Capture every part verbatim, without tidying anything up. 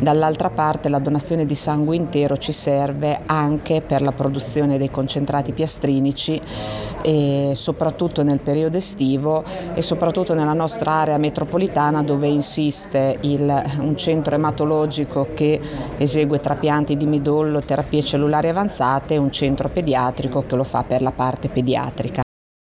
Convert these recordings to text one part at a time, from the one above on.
Dall'altra parte la donazione di sangue intero ci serve anche per la produzione dei concentrati piastrinici, e soprattutto nel periodo estivo e soprattutto nella nostra area metropolitana, dove insiste il, un centro ematologico che esegue trapianti di midollo, terapie cellulari avanzate, e un centro pediatrico che lo fa per la parte pediatrica.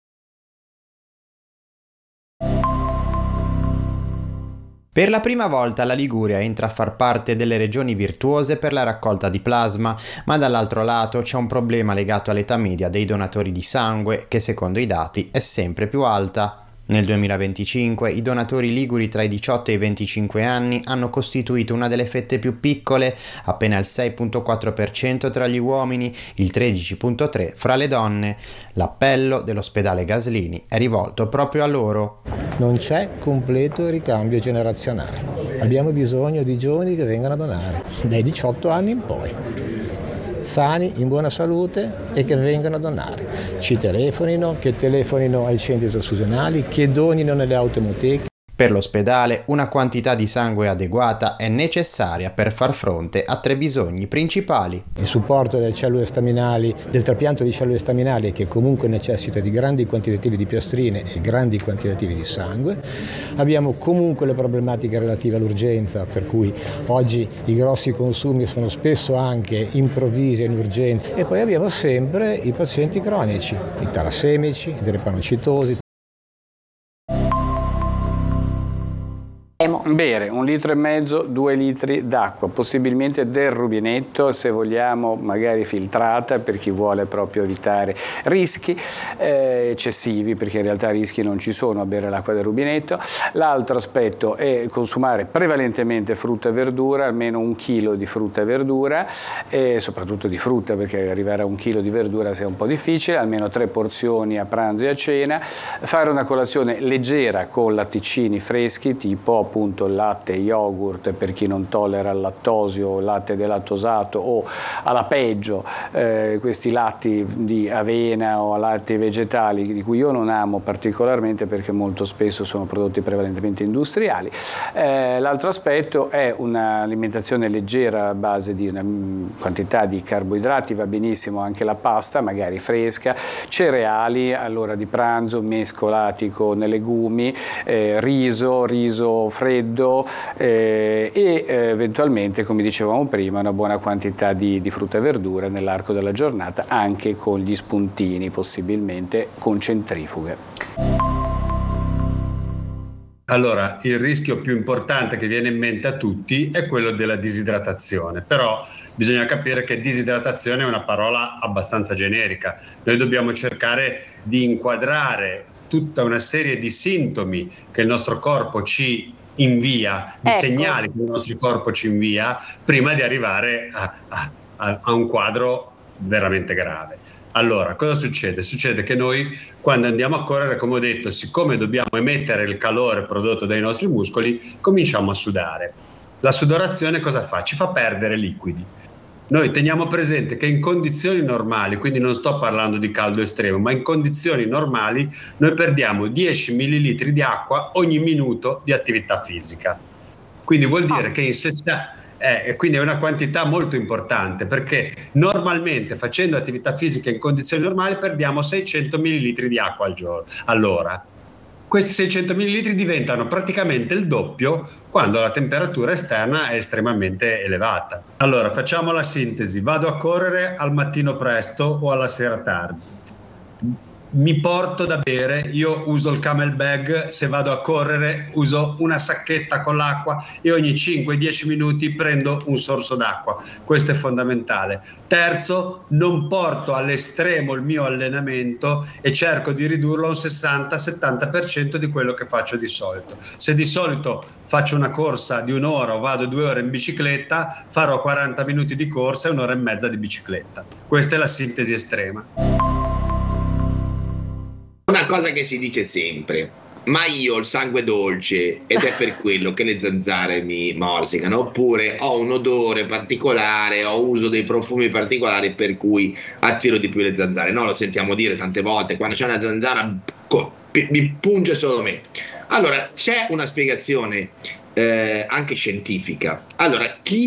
Per la prima volta la Liguria entra a far parte delle regioni virtuose per la raccolta di plasma, ma dall'altro lato c'è un problema legato all'età media dei donatori di sangue, che secondo i dati è sempre più alta. Nel duemilaventicinque i donatori liguri tra i diciotto e i venticinque anni hanno costituito una delle fette più piccole, appena il sei virgola quattro per cento tra gli uomini, il tredici virgola tre per cento fra le donne. L'appello dell'ospedale Gaslini è rivolto proprio a loro. Non c'è completo ricambio generazionale. Abbiamo bisogno di giovani che vengano a donare, dai diciotto anni in poi, sani, in buona salute e che vengano a donare. Ci telefonino, che telefonino ai centri trasfusionali, che donino nelle automoteche. Per l'ospedale una quantità di sangue adeguata è necessaria per far fronte a tre bisogni principali. Il supporto delle cellule staminali, del trapianto di cellule staminali, che comunque necessita di grandi quantitativi di piastrine e grandi quantitativi di sangue. Abbiamo comunque le problematiche relative all'urgenza, per cui oggi i grossi consumi sono spesso anche improvvisi in urgenza. E poi abbiamo sempre i pazienti cronici, i talassemici, i drepanocitosi. Bere un litro e mezzo, due litri d'acqua, possibilmente del rubinetto, se vogliamo magari filtrata, per chi vuole proprio evitare rischi eh, eccessivi, perché in realtà rischi non ci sono a bere l'acqua del rubinetto. L'altro aspetto è consumare prevalentemente frutta e verdura, almeno un chilo di frutta e verdura, e soprattutto di frutta, perché arrivare a un chilo di verdura sia un po' difficile, almeno tre porzioni a pranzo e a cena, fare una colazione leggera con latticini freschi, tipo appunto latte, yogurt per chi non tollera il lattosio, latte delattosato, o alla peggio eh, questi latti di avena o latti vegetali, di cui io non amo particolarmente perché molto spesso sono prodotti prevalentemente industriali. Eh, l'altro aspetto è un'alimentazione leggera a base di una quantità di carboidrati, va benissimo anche la pasta, magari fresca, cereali all'ora di pranzo mescolati con legumi, eh, riso, riso freddo eh, e eh, eventualmente, come dicevamo prima, una buona quantità di, di frutta e verdura nell'arco della giornata, anche con gli spuntini, possibilmente con centrifughe. Allora, il rischio più importante che viene in mente a tutti è quello della disidratazione, però bisogna capire che disidratazione è una parola abbastanza generica. Noi dobbiamo cercare di inquadrare tutta una serie di sintomi che il nostro corpo ci invia, di ecco. segnali che il nostro corpo ci invia, prima di arrivare a, a, a un quadro veramente grave. Allora, cosa succede? Succede che noi, quando andiamo a correre, come ho detto, siccome dobbiamo emettere il calore prodotto dai nostri muscoli, cominciamo a sudare. La sudorazione cosa fa? Ci fa perdere liquidi. Noi teniamo presente che in condizioni normali, quindi non sto parlando di caldo estremo, ma in condizioni normali noi perdiamo dieci millilitri di acqua ogni minuto di attività fisica. Quindi vuol dire che in sessanta Eh, quindi è una quantità molto importante, perché normalmente facendo attività fisica in condizioni normali perdiamo seicento millilitri di acqua al giorno. Allora, questi seicento millilitri diventano praticamente il doppio quando la temperatura esterna è estremamente elevata. Allora, facciamo la sintesi. Vado a correre al mattino presto o alla sera tardi. Mi porto da bere, io uso il camel bag, se vado a correre uso una sacchetta con l'acqua e ogni cinque dieci minuti prendo un sorso d'acqua. Questo è fondamentale. Terzo, non porto all'estremo il mio allenamento e cerco di ridurlo a un sessanta settanta per cento di quello che faccio di solito. Se di solito faccio una corsa di un'ora o vado due ore in bicicletta, farò quaranta minuti di corsa e un'ora e mezza di bicicletta. Questa è la sintesi estrema. Una cosa che si dice sempre: ma io ho il sangue dolce ed è per quello che le zanzare mi morsicano, oppure ho un odore particolare, ho uso dei profumi particolari per cui attiro di più le zanzare. No, lo sentiamo dire tante volte: quando c'è una zanzara mi punge solo me. Allora, c'è una spiegazione eh, anche scientifica. Allora, chi